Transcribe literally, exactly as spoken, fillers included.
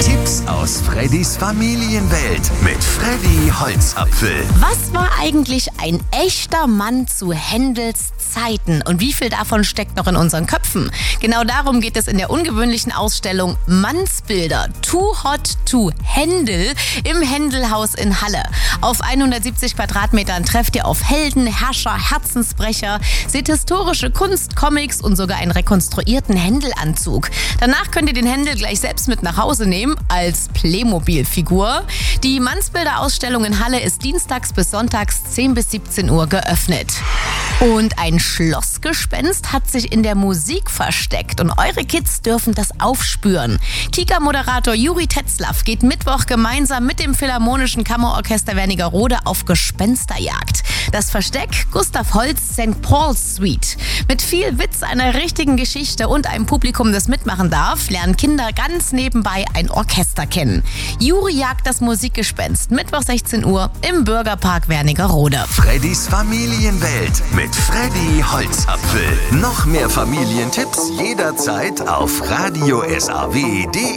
Tipps aus Freddys Familienwelt mit Freddy Holzapfel. Was war eigentlich ein echter Mann zu Händels Zeiten und wie viel davon steckt noch in unseren Köpfen? Genau darum geht es in der ungewöhnlichen Ausstellung Mannsbilder Too Hot to Händel im Händelhaus in Halle. Auf hundertsiebzig Quadratmetern trefft ihr auf Helden, Herrscher, Herzensbrecher, seht historische Kunst, Comics und sogar einen rekonstruierten Händelanzug. Danach könnt ihr den Händel gleich selbst mit nach Hause nehmen als Playmobil-Figur. Die Mannsbilder-Ausstellung in Halle ist dienstags bis sonntags zehn bis siebzehn Uhr geöffnet. Und ein Schlossgespenst hat sich in der Musik versteckt und eure Kids dürfen das aufspüren. Kika-Moderator Juri Tetzlaff geht Mittwoch gemeinsam mit dem Philharmonischen Kammerorchester Wernigerode auf Gespensterjagd. Das Versteck Gustav Holst Sankt Paul's Suite. Mit viel Witz, einer richtigen Geschichte und einem Publikum, das mitmachen darf, lernen Kinder ganz nebenbei ein Orchester kennen. Juri jagt das Musikgespenst, Mittwoch sechzehn Uhr im Bürgerpark Wernigerode. Freddys Familienwelt mit Freddy Holzapfel. Noch mehr Familientipps jederzeit auf radio s a w punkt d e.